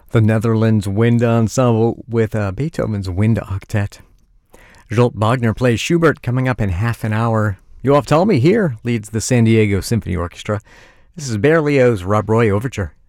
The Netherlands Wind Ensemble with Beethoven's Wind Octet. Zsolt Wagner plays Schubert coming up in half an hour. Yoav Talmy here leads the San Diego Symphony Orchestra. This is Berlioz' Rob Roy Overture.